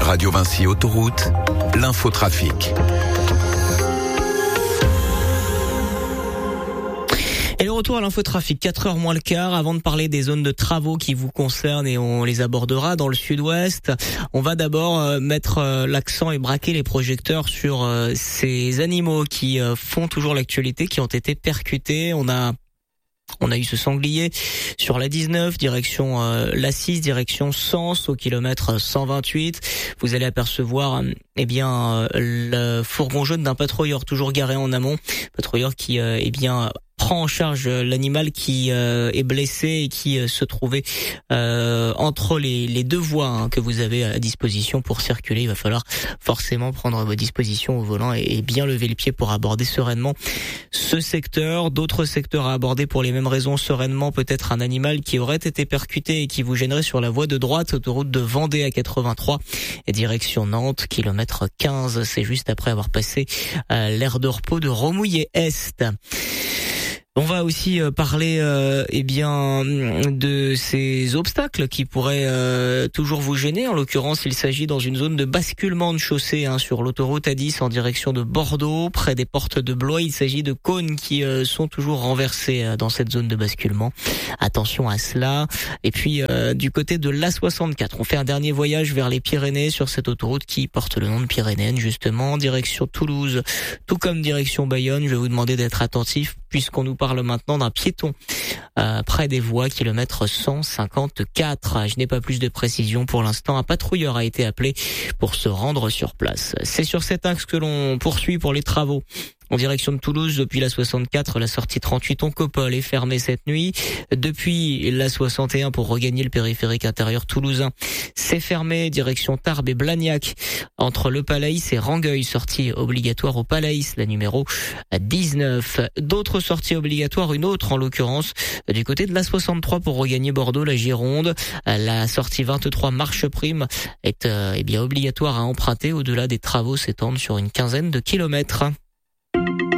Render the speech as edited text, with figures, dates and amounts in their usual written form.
Radio Vinci Autoroute, l'infotrafic. Et le retour à l'infotrafic, 4h moins le quart, avant de parler des zones de travaux qui vous concernent et on les abordera dans le sud-ouest. On va d'abord mettre l'accent et braquer les projecteurs sur ces animaux qui font toujours l'actualité, qui ont été percutés. On a eu ce sanglier sur la 19, direction la 6, direction Sens, au kilomètre 128. Vous allez apercevoir le fourgon jaune d'un patrouilleur toujours garé en amont. Patrouilleur qui prend en charge l'animal qui est blessé et qui se trouvait entre les deux voies que vous avez à disposition pour circuler. Il va falloir forcément prendre vos dispositions au volant et bien lever le pied pour aborder sereinement ce secteur. D'autres secteurs à aborder pour les mêmes raisons sereinement, peut-être un animal qui aurait été percuté et qui vous gênerait sur la voie de droite, autoroute de Vendée à 83 et direction Nantes, kilomètre 15. C'est juste après avoir passé l'aire de repos de Romouillet-Est. On va aussi parler de ces obstacles qui pourraient toujours vous gêner. En l'occurrence, il s'agit dans une zone de basculement de chaussée sur l'autoroute A10 en direction de Bordeaux, près des portes de Blois. Il s'agit de cônes qui sont toujours renversés dans cette zone de basculement. Attention à cela. Et puis du côté de l'A64, on fait un dernier voyage vers les Pyrénées sur cette autoroute qui porte le nom de Pyrénéenne justement, direction Toulouse, tout comme direction Bayonne. Je vais vous demander d'être attentif puisqu'on nous parle maintenant d'un piéton près des voies, kilomètre 154. Je n'ai pas plus de précision pour l'instant. Un patrouilleur a été appelé pour se rendre sur place. C'est sur cet axe que l'on poursuit pour les travaux. En direction de Toulouse, depuis la 64, la sortie 38 Oncopole est fermée cette nuit. Depuis la 61 pour regagner le périphérique intérieur toulousain, c'est fermé, direction Tarbes et Blagnac. Entre le Palaïs et Rangueil, sortie obligatoire au Palaïs, la numéro 19. D'autres sorties obligatoires, une autre en l'occurrence, du côté de la 63 pour regagner Bordeaux, la Gironde. La sortie 23 Marche Prime est obligatoire à emprunter. Au-delà des travaux s'étendent sur une quinzaine de kilomètres.